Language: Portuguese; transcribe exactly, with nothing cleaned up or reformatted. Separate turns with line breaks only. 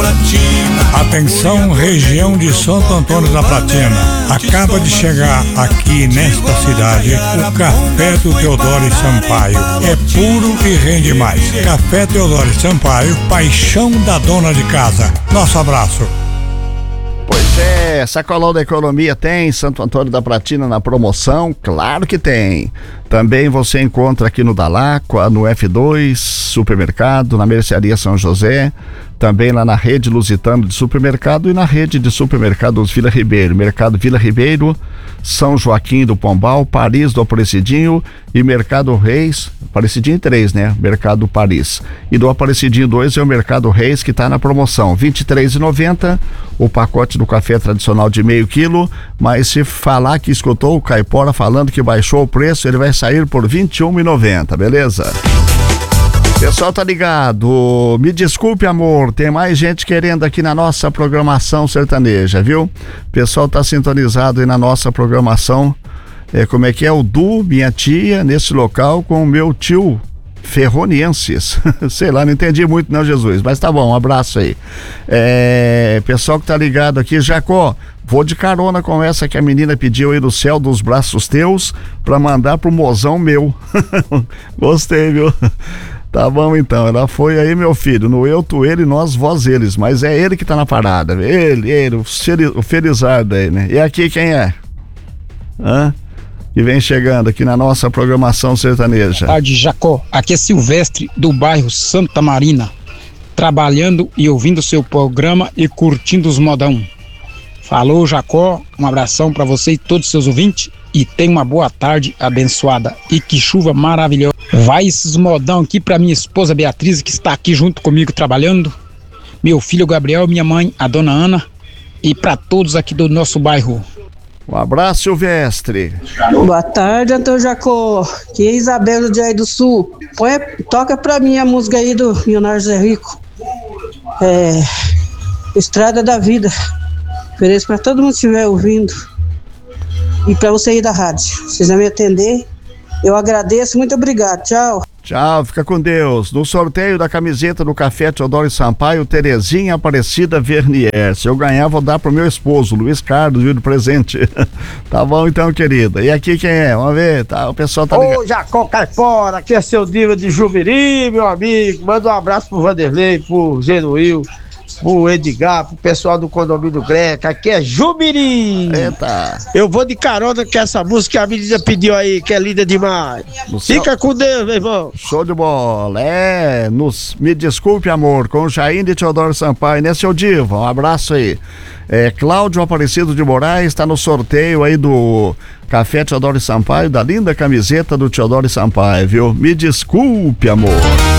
Platina. Atenção, região de Santo Antônio da Platina. Acaba de chegar aqui nesta cidade o Café do Teodoro Sampaio. É puro e rende mais. Café Teodoro Sampaio, paixão da dona de casa. Nosso abraço.
Pois é, Sacolão da Economia tem Santo Antônio da Platina na promoção? Claro que tem. Também você encontra aqui no Dalacqua, no F dois Supermercado, na Mercearia São José, também lá na rede Lusitano de Supermercado e na rede de supermercados Vila Ribeiro, Mercado Vila Ribeiro, São Joaquim do Pombal, Paris do Aparecidinho e Mercado Reis, Aparecidinho três, né? Mercado Paris. E do Aparecidinho dois é o Mercado Reis, que está na promoção, vinte e três reais e noventa centavos, o pacote do café tradicional de meio quilo, mas se falar que escutou o Caipora falando que baixou o preço, ele vai sair por vinte e um reais e noventa centavos, beleza? Pessoal, tá ligado? Me desculpe, amor, tem mais gente querendo aqui na nossa programação sertaneja, viu? Pessoal tá sintonizado aí na nossa programação. É, como é que é? O Du, minha tia, nesse local com o meu tio Ferronienses. Sei lá, não entendi muito não, Jesus, mas tá bom, um abraço aí. É, pessoal que tá ligado aqui, Jacó, vou de carona com essa que a menina pediu aí do céu dos braços teus pra mandar pro mozão meu. Gostei, viu? Tá bom então, ela foi aí, meu filho, no eu, tu, ele, nós, vós, eles, mas é ele que tá na parada, ele, ele, o, Feliz, o Felizardo aí, né? E aqui quem é? Hã? Que vem chegando aqui na nossa programação sertaneja.
Boa tarde, Jacó, aqui é Silvestre do bairro Santa Marina, trabalhando e ouvindo seu programa e curtindo os modão. Falou, Jacó, um abração pra você e todos os seus ouvintes e tenha uma boa tarde abençoada e que chuva maravilhosa. Vai esses modão aqui pra minha esposa Beatriz, que está aqui junto comigo trabalhando, meu filho Gabriel, minha mãe, a dona Ana, e pra todos aqui do nosso bairro.
Um abraço, Silvestre.
Boa tarde, Antônio Jacó. Que é Isabel do Diário do Sul. Põe, toca pra mim a música aí do Leonardo Zé Rico. É, Estrada da Vida. Ofereço pra todo mundo que estiver ouvindo. E pra você aí da rádio. Vocês vão me atender. Eu agradeço, muito obrigado. Tchau.
Tchau, fica com Deus. No sorteio da camiseta do Café Teodoro Sampaio, Terezinha Aparecida Vernier. Se eu ganhar, vou dar pro meu esposo, Luiz Carlos, viu, de presente. Tá bom então, querida. E aqui quem é? Vamos ver, tá? O pessoal tá ligado.
Ô, Jacó Caipora, aqui é seu Diva de Jubiri, meu amigo. Manda um abraço pro Vanderlei, pro Genuil, pro Edgar, pro pessoal do condomínio Greca. Aqui é Jubiri.
Eita.
Eu vou de carona com essa música que a menina pediu aí, que é linda demais.
No
Fica
céu...
com Deus, meu irmão.
Show de bola. É, nos... me desculpe, amor, com o Jair de Teodoro Sampaio, né, seu Diva? Um abraço aí. É, Cláudio Aparecido de Moraes está no sorteio aí do Café Teodoro Sampaio, da linda camiseta do Teodoro Sampaio, viu? Me desculpe, amor.